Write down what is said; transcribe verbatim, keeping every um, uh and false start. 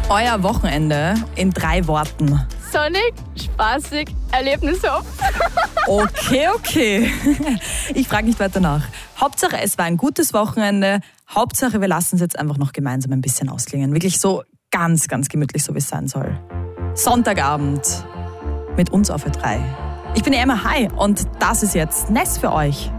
Euer Wochenende in drei Worten. Sonnig, spaßig, erlebnishaft. Okay, okay. Ich frage nicht weiter nach. Hauptsache, es war ein gutes Wochenende. Hauptsache, wir lassen es jetzt einfach noch gemeinsam ein bisschen ausklingen. Wirklich so ganz, ganz gemütlich, so wie es sein soll. Sonntagabend mit uns auf Ö drei. Ich bin die Emma, hi, und das ist jetzt Ness für euch.